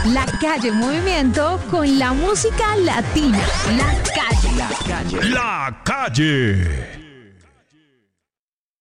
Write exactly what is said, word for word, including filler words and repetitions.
La calle en movimiento con la música latina. La calle. La calle. La calle.